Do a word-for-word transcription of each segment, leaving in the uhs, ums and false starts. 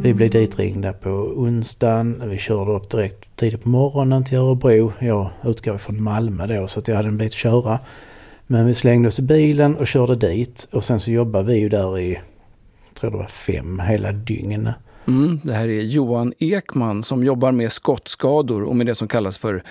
Vi blev ditringda på onsdagen. Vi körde upp direkt tidigt på morgonen till Örebro. Jag utgår från Malmö då så att jag hade en bit att köra. Men vi slängde oss i bilen och körde dit. Och sen så jobbade vi ju där i, jag tror det var fem hela dygn. Mm, det här är Johan Ekman som jobbar med skottskador och med det som kallas för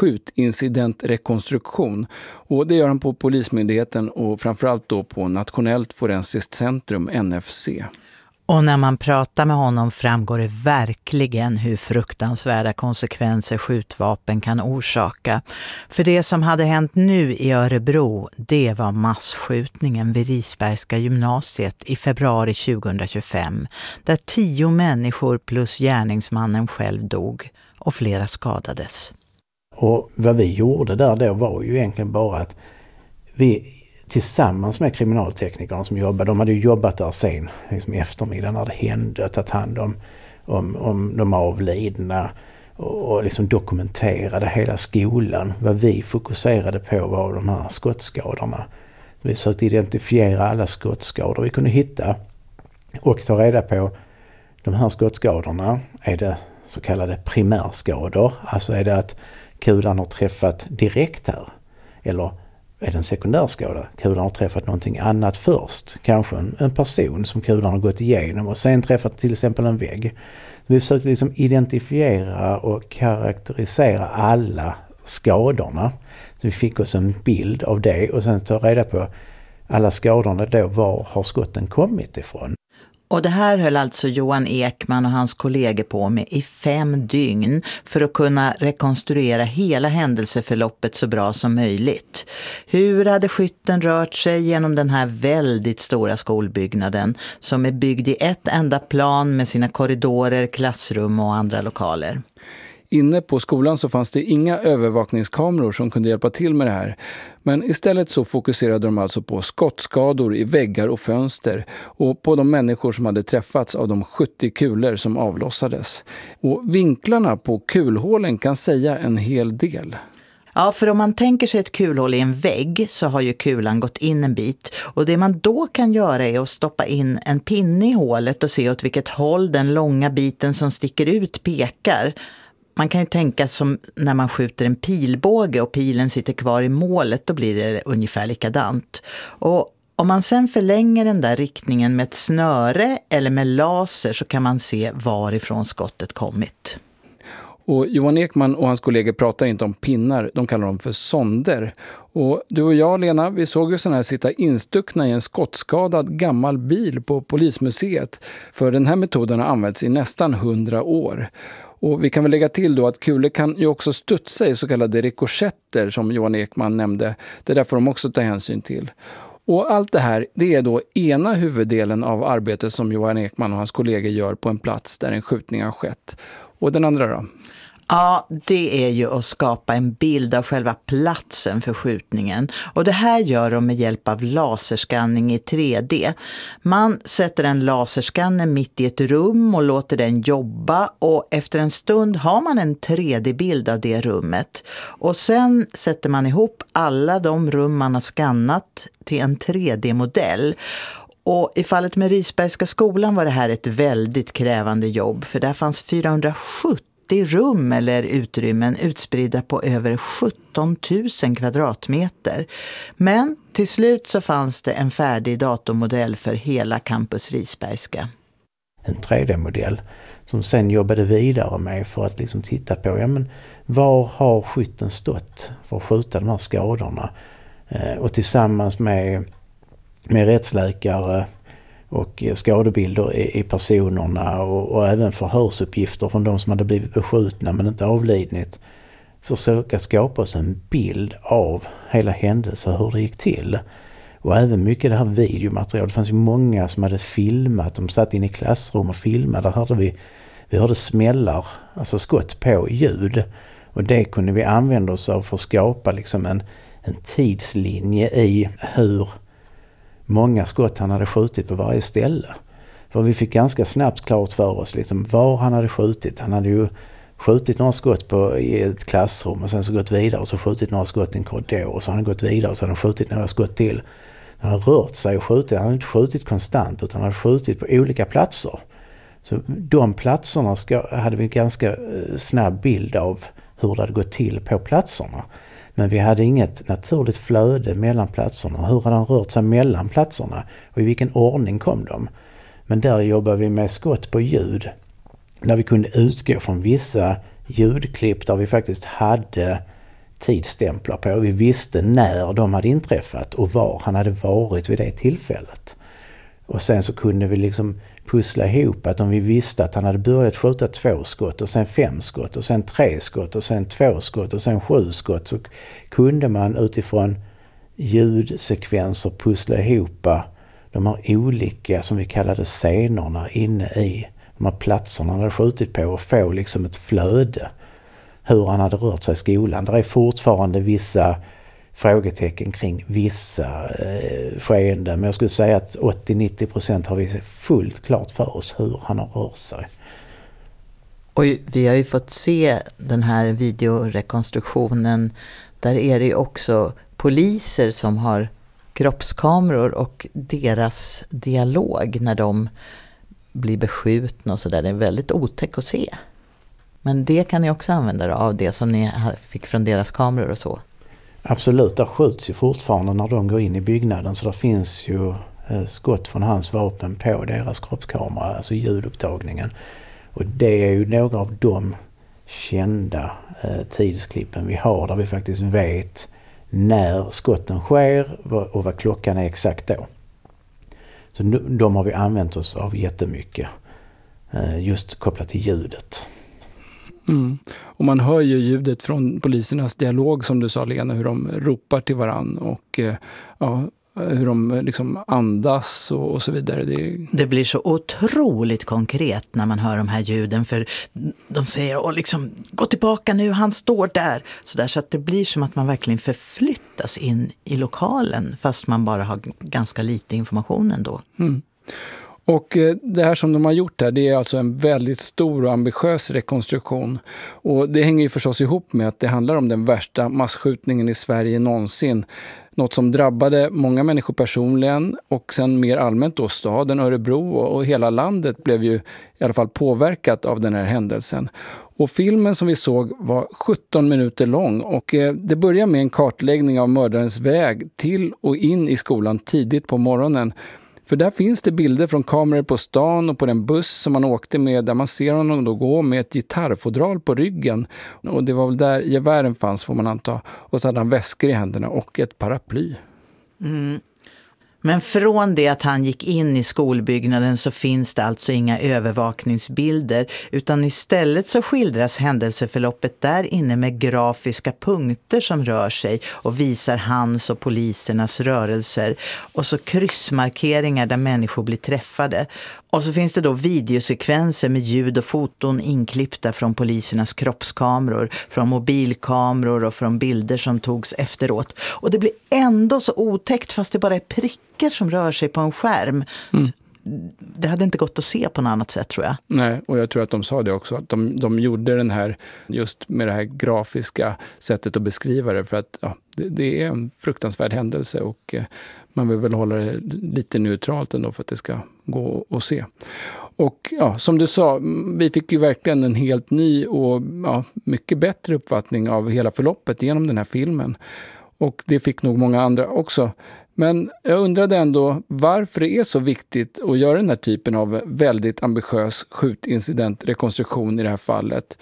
skjutincidentrekonstruktion. Och det gör han på Polismyndigheten och framförallt då på Nationellt forensiskt centrum, N F C. Och när man pratar med honom framgår det verkligen hur fruktansvärda konsekvenser skjutvapen kan orsaka. För det som hade hänt nu i Örebro, det var massskjutningen vid Risbergska gymnasiet i februari tjugohundratjugofem. Där tio människor plus gärningsmannen själv dog och flera skadades. Och vad vi gjorde där då var ju egentligen bara att vi tillsammans med kriminalteknikerna som jobbade, de hade ju jobbat där sen liksom eftermiddag när det hände, tagit hand om, om, om de avlidna och, och liksom dokumenterade hela skolan. Vad vi fokuserade på var de här skottskadorna. Vi försökte identifiera alla skottskador vi kunde hitta och ta reda på de här skottskadorna. Är det så kallade primärskador? Alltså är det att kulan har träffat direkt här? Eller är det en sekundärskada? Kulan har träffat någonting annat först. Kanske en, en person som kulan har gått igenom och sen träffat till exempel en vägg. Vi försökte liksom identifiera och karaktärisera alla skadorna. Så vi fick oss en bild av det och sen ta reda på alla skadorna då. Var har skotten kommit ifrån? Och det här höll alltså Johan Ekman och hans kollegor på med i fem dygn för att kunna rekonstruera hela händelseförloppet så bra som möjligt. Hur hade skytten rört sig genom den här väldigt stora skolbyggnaden som är byggd i ett enda plan med sina korridorer, klassrum och andra lokaler? Inne på skolan så fanns det inga övervakningskameror som kunde hjälpa till med det här. Men istället så fokuserade de alltså på skottskador i väggar och fönster och på de människor som hade träffats av de sjuttio kulor som avlossades. Och vinklarna på kulhålen kan säga en hel del. Ja, för om man tänker sig ett kulhål i en vägg så har ju kulan gått in en bit. Och det man då kan göra är att stoppa in en pinne i hålet och se åt vilket håll den långa biten som sticker ut pekar. Man kan ju tänka som när man skjuter en pilbåge och pilen sitter kvar i målet, då blir det ungefär likadant. Och om man sen förlänger den där riktningen med ett snöre eller med laser så kan man se varifrån skottet kommit. Och Johan Ekman och hans kollegor pratar inte om pinnar, de kallar dem för sonder. Och du och jag, Lena, vi såg ju sådana här sitta instuckna i en skottskadad gammal bil på Polismuseet. För den här metoden har använts i nästan hundra år. Och vi kan väl lägga till då att kulor kan ju också studsa i så kallade rikoschetter som Johan Ekman nämnde. Det där får de också ta hänsyn till. Och allt det här, det är då ena huvuddelen av arbetet som Johan Ekman och hans kollegor gör på en plats där en skjutning har skett. Och den andra då? Ja, det är ju att skapa en bild av själva platsen för skjutningen. Och det här gör de med hjälp av laserskanning i tre D. Man sätter en laserskanner mitt i ett rum och låter den jobba. Och efter en stund har man en tre D-bild av det rummet. Och sen sätter man ihop alla de rum man har skannat till en tre D-modell. Och i fallet med Risbergska skolan var det här ett väldigt krävande jobb. För där fanns fyrahundrasjuttio rum eller utrymmen utspridda på över sjutton tusen kvadratmeter. Men till slut så fanns det en färdig datormodell för hela campus Risbergska. En tre D-modell som sen jobbade vidare med för att liksom titta på ja, men var har skytten stått för att skjuta de här skadorna. Eh, och tillsammans med, med rättsläkare och skadebilder i, i personerna och, och även förhörsuppgifter från de som hade blivit beskjutna men inte avlidnit. Försöka skapa oss en bild av hela händelsen, hur det gick till. Och även mycket det här videomaterial. Det fanns ju många som hade filmat. De satt in i klassrum och filmade. Där hörde vi, vi hörde smällar, alltså skott på ljud. Och det kunde vi använda oss av för att skapa liksom en, en tidslinje i hur många skott han hade skjutit på varje ställe. För vi fick ganska snabbt klart för oss liksom var han hade skjutit. Han hade ju skjutit några skott på, i ett klassrum och sen så gått vidare och så skjutit några skott i en korridor och så har han gått vidare och så har han skjutit några skott till. Han har rört sig och skjutit. Han har inte skjutit konstant utan han har skjutit på olika platser. Så de platserna ska, hade vi en ganska snabb bild av hur det hade gått till på platserna. Men vi hade inget naturligt flöde mellan platserna. Hur hade han rört sig mellan platserna och i vilken ordning kom de? Men där jobbar vi med skott på ljud. Där vi kunde utgå från vissa ljudklipp där vi faktiskt hade tidsstämplar på. Vi visste när de hade inträffat och var han hade varit vid det tillfället. Och sen så kunde vi liksom pussla ihop att om vi visste att han hade börjat skjuta två skott och sen fem skott och sen tre skott och sen två skott och sen sju skott, så kunde man utifrån ljudsekvenser pussla ihop de här olika, som vi kallade scenerna, inne i de här platserna han hade skjutit på och få liksom ett flöde hur han hade rört sig i skolan. Det är fortfarande vissa frågetecken kring vissa eh, skeenden, men jag skulle säga att åttio till nittio procent har vi fullt klart för oss hur han har rört sig. Och vi har ju fått se den här videorekonstruktionen. Där är det ju också poliser som har kroppskameror och deras dialog när de blir beskjutna och sådär. Det är väldigt otäckt att se. Men det kan ni också använda av, det som ni fick från deras kameror och så. Absolut, där skjuts ju fortfarande när de går in i byggnaden, så det finns ju eh, skott från hans vapen på deras kroppskamera, alltså ljudupptagningen. Och det är ju några av de kända eh, tidsklippen vi har där vi faktiskt vet när skotten sker och vad klockan är exakt då. Så de har vi använt oss av jättemycket, eh, just kopplat till ljudet. Mm. Och man hör ju ljudet från polisernas dialog, som du sa, Lena, hur de ropar till varann och eh, ja, hur de liksom andas och, och så vidare. Det... det blir så otroligt konkret när man hör de här ljuden, för de säger åh, liksom, gå tillbaka nu, han står där. Så, där, så att det blir som att man verkligen förflyttas in i lokalen, fast man bara har ganska lite information ändå. Mm. Och det här som de har gjort här, det är alltså en väldigt stor och ambitiös rekonstruktion. Och det hänger ju förstås ihop med att det handlar om den värsta massskjutningen i Sverige någonsin. Något som drabbade många människor personligen och sen mer allmänt då staden Örebro och hela landet blev ju i alla fall påverkat av den här händelsen. Och filmen som vi såg var sjutton minuter lång och det börjar med en kartläggning av mördarens väg till och in i skolan tidigt på morgonen. För där finns det bilder från kameror på stan och på den buss som man åkte med, där man ser honom då gå med ett gitarrfodral på ryggen. Och det var väl där gevären fanns, får man anta. Och så hade han väskor i händerna och ett paraply. Mm. Men från det att han gick in i skolbyggnaden så finns det alltså inga övervakningsbilder, utan istället så skildras händelseförloppet där inne med grafiska punkter som rör sig och visar hans och polisernas rörelser, och så kryssmarkeringar där människor blir träffade. Och så finns det då videosekvenser med ljud och foton inklippta från polisernas kroppskameror, från mobilkameror och från bilder som togs efteråt. Och det blir ändå så otäckt fast det bara är prickar som rör sig på en skärm. Mm. Det hade inte gått att se på något annat sätt, tror jag. Nej, och jag tror att de sa det också. Att de, de gjorde den här, just med det här grafiska sättet att beskriva det. För att ja, det, det är en fruktansvärd händelse och eh, man vill väl hålla det lite neutralt ändå för att det ska gå att se. Och ja, som du sa, vi fick ju verkligen en helt ny och ja, mycket bättre uppfattning av hela förloppet genom den här filmen. Och det fick nog många andra också. Men jag undrade ändå varför det är så viktigt att göra den här typen av väldigt ambitiös skjutincidentrekonstruktion i det här fallet.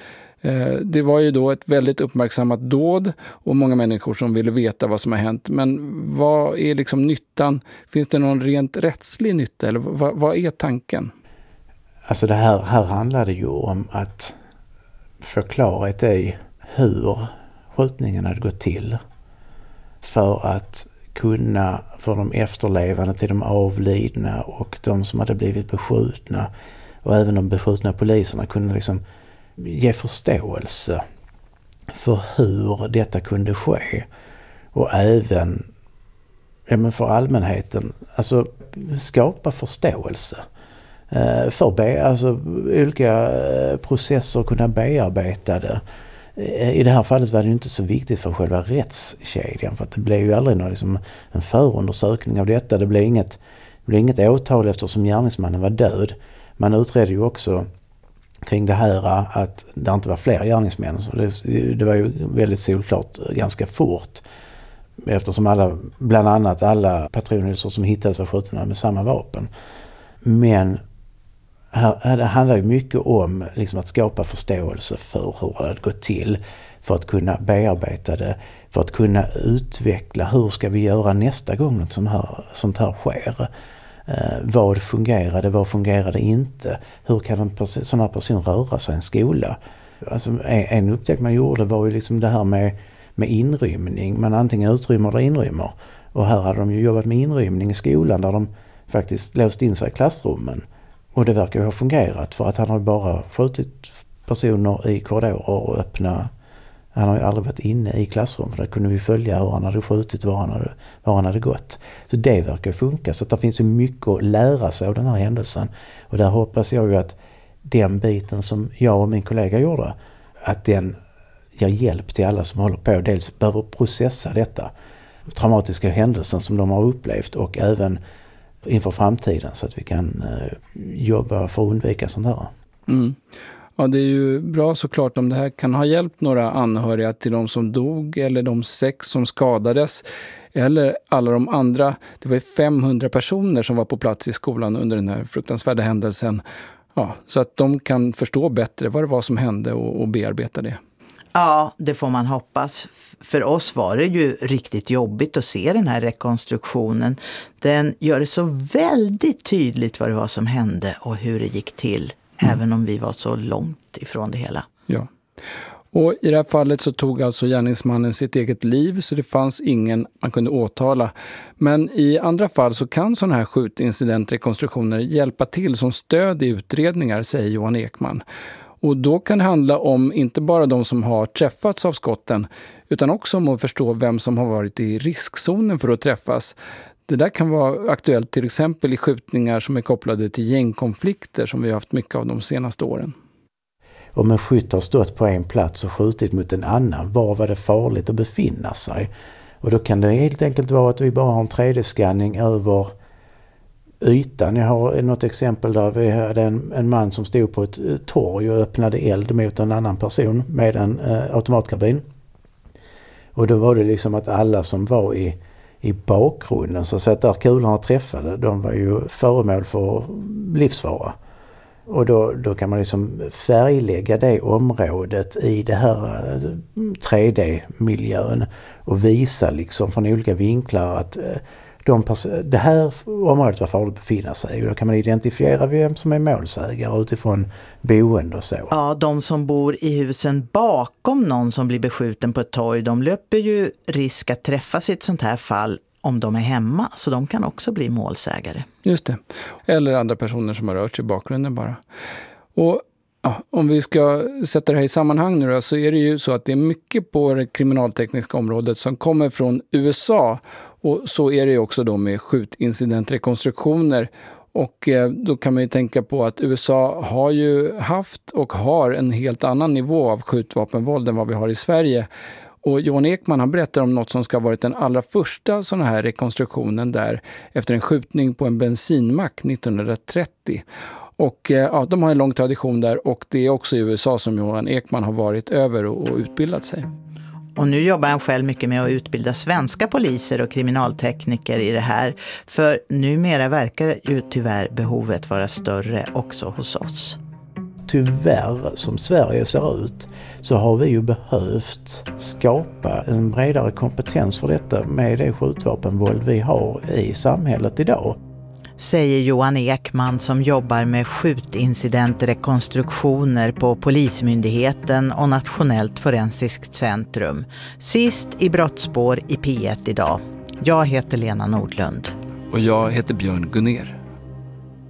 Det var ju då ett väldigt uppmärksammat dåd och många människor som ville veta vad som har hänt. Men vad är liksom nyttan? Finns det någon rent rättslig nytta eller vad, vad är tanken? Alltså det här, här handlar det ju om att få klarhet i hur skjutningen hade gått till för att kunna för de efterlevande till de avlidna och de som hade blivit beskjutna och även de beskjutna poliserna kunde liksom ge förståelse för hur detta kunde ske, och även ja, men för allmänheten, alltså skapa förståelse eh, för be, alltså, olika processer kunna bearbeta det. I det här fallet var det ju inte så viktigt för själva rättskedjan, för att det blev ju aldrig någon, liksom, en förundersökning av detta. Det blev inget, det blev inget åtal eftersom gärningsmannen var död. Man utredde ju också kring det här att det inte var fler gärningsmän. Så det, det var ju väldigt solklart ganska fort. Eftersom alla, bland annat alla patronhylsor som hittades var skjutna med samma vapen. Men här, det handlar ju mycket om liksom att skapa förståelse för hur det hade gått till. För att kunna bearbeta det. För att kunna utveckla hur ska vi göra nästa gång något sånt här, sånt här sker. Eh, vad fungerade, vad fungerade inte? Hur kan en pers- sån här person röra sig i en skola? Alltså, en, en upptäckt man gjorde var ju liksom det här med, med inrymning. Man antingen utrymmer eller inrymmer. Och här hade de ju jobbat med inrymning i skolan där de faktiskt låst in sig i klassrummen. Och det verkar ju ha fungerat för att han har bara skjutit personer i korridorer och öppna. Han har ju aldrig varit inne i klassrum, för där kunde vi följa hur han hade skjutit, var han hade, var han hade gått. Så det verkar funka, så att det finns ju mycket att lära sig av den här händelsen. Och där hoppas jag ju att den biten som jag och min kollega gjorde, att den ger hjälp till alla som håller på. Dels behöver processa detta traumatiska händelsen som de har upplevt och även inför framtiden så att vi kan eh, jobba för att undvika sånt här. Mm. Ja, det är ju bra såklart om det här kan ha hjälpt några anhöriga till de som dog eller de sex som skadades eller alla de andra. Det var ju femhundra personer som var på plats i skolan under den här fruktansvärda händelsen. Ja, så att de kan förstå bättre vad det var som hände och, och bearbeta det. Ja, det får man hoppas. För oss var det ju riktigt jobbigt att se den här rekonstruktionen. Den gör det så väldigt tydligt vad det var som hände och hur det gick till. Mm. Även om vi var så långt ifrån det hela. Ja. Och i det här fallet så tog alltså gärningsmannen sitt eget liv så det fanns ingen man kunde åtala. Men i andra fall så kan sådana här skjutincidentrekonstruktioner hjälpa till som stöd i utredningar, säger Johan Ekman. Och då kan det handla om inte bara de som har träffats av skotten utan också om att förstå vem som har varit i riskzonen för att träffas. Det där kan vara aktuellt till exempel i skjutningar som är kopplade till gängkonflikter som vi har haft mycket av de senaste åren. Om en skytt har stått på en plats och skjutit mot en annan, var var det farligt att befinna sig? Och då kan det helt enkelt vara att vi bara har en tre D-skanning över ytan. Jag har något exempel där vi hade en, en man som stod på ett torg och öppnade eld mot en annan person med en eh, automatkarbin. Och då var det liksom att alla som var i, i bakgrunden, så att där kulorna träffade, de var ju föremål för livsfara. Och då, då kan man liksom färglägga det området i det här tre D-miljön och visa liksom från olika vinklar att de pers- det här området var farligt att befinna sig. Och då kan man identifiera vem som är målsägare utifrån boende och så. Ja, de som bor i husen bakom någon som blir beskjuten på ett torg, de löper ju risk att träffas i ett sånt här fall om de är hemma, så de kan också bli målsägare. Just det. Eller andra personer som har rört sig i bakgrunden bara. Och ja, om vi ska sätta det här i sammanhang nu då, så är det ju så att det är mycket på det kriminaltekniska området som kommer från U S A. Och så är det ju också då med skjutincidentrekonstruktioner. Och eh, då kan man ju tänka på att U S A har ju haft och har en helt annan nivå av skjutvapenvåld än vad vi har i Sverige. Och Johan Ekman, han berättar om något som ska ha varit den allra första sån här rekonstruktionen där efter en skjutning på en bensinmack nittonhundratrettio. Och ja, de har en lång tradition där och det är också i U S A som Johan Ekman har varit över och, och utbildat sig. Och nu jobbar han själv mycket med att utbilda svenska poliser och kriminaltekniker i det här. För numera verkar ju tyvärr behovet vara större också hos oss. Tyvärr, som Sverige ser ut, så har vi ju behövt skapa en bredare kompetens för detta med det skjutvapenvåld vi har i samhället idag. Säger Johan Ekman som jobbar med skjutincidentrekonstruktioner på Polismyndigheten och Nationellt forensiskt centrum. Sist i Brottsspår i P ett idag. Jag heter Lena Nordlund. Och jag heter Björn Gunner.